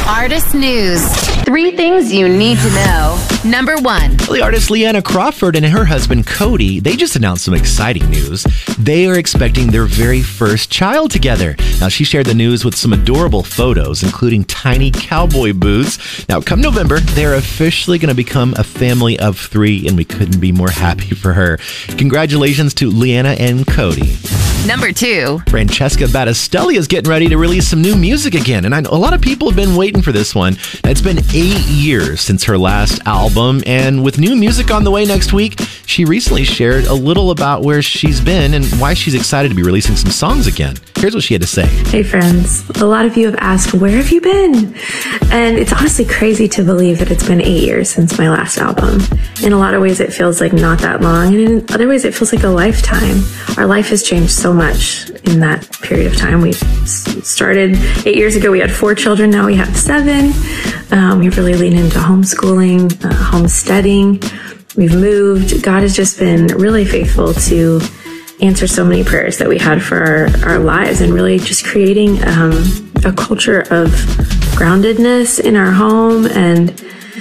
Artist News. 3 things you need to know. Number 1. The artist Leanna Crawford and her husband Cody, they just announced some exciting news. They are expecting their very first child together. Now, she shared the news with some adorable photos, including tiny cowboy boots. Now, come November, they're officially going to become a family of 3, and we couldn't be more happy for her. Congratulations to Leanna and Cody. Number 2. Francesca Battistelli is getting ready to release some new music again, and I know a lot of people have been waiting for this one. It's been 8 years since her last album, and with new music on the way next week, she recently shared a little about where she's been and why she's excited to be releasing some songs again. Here's what she had to say. Hey friends, a lot of you have asked, where have you been? And it's honestly crazy to believe that it's been 8 years since my last album. In a lot of ways, it feels like not that long, and in other ways, it feels like a lifetime. Our life has changed so much in that period of time. We started 8 years ago, we had 4 children, now we have 7. We've really leaned into homeschooling, homesteading. We've moved. God has just been really faithful to answer so many prayers that we had for our lives, and really just creating a culture of groundedness in our home and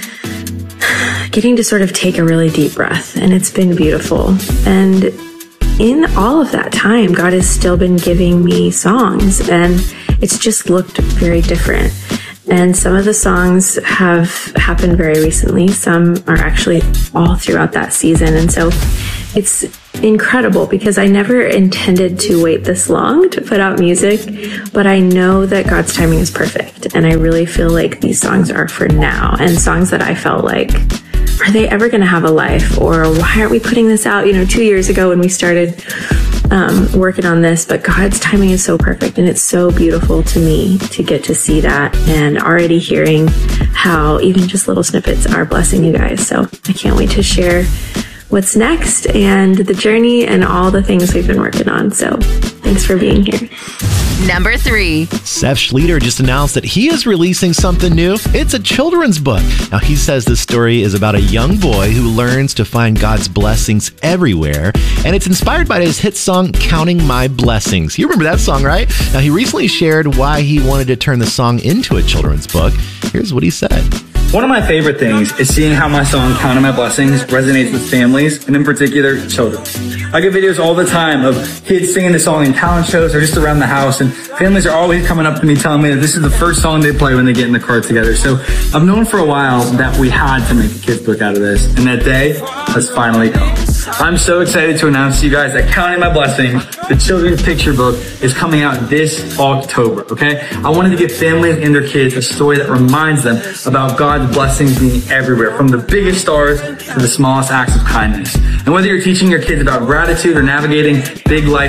getting to sort of take a really deep breath. And it's been beautiful. And in all of that time, God has still been giving me songs, and it's just looked very different. And some of the songs have happened very recently. Some are actually all throughout that season. And so it's incredible because I never intended to wait this long to put out music, but I know that God's timing is perfect. And I really feel like these songs are for now, and songs that I felt like, are they ever going to have a life? Or why aren't we putting this out, 2 years ago when we started working on this? But God's timing is so perfect, and it's so beautiful to me to get to see that, and already hearing how even just little snippets are blessing you guys. So I can't wait to share what's next and the journey and all the things we've been working on. So thanks for being here. Number 3. Seth Schlueter just announced that he is releasing something new. It's a children's book. Now, he says this story is about a young boy who learns to find God's blessings everywhere, and it's inspired by his hit song, Counting My Blessings. You remember that song, right? Now, he recently shared why he wanted to turn the song into a children's book. Here's what he said. One of my favorite things is seeing how my song, Counting My Blessings, resonates with families, and in particular, children. I get videos all the time of kids singing the song in talent shows or just around the house, and families are always coming up to me telling me that this is the first song they play when they get in the car together. So I've known for a while that we had to make a kids book out of this, and that day has finally come. I'm so excited to announce to you guys that Counting My Blessings, the children's picture book, is coming out this October, okay? I wanted to give families and their kids a story that reminds them about God's blessings being everywhere, from the biggest stars to the smallest acts of kindness. And whether you're teaching your kids about gratitude or navigating big life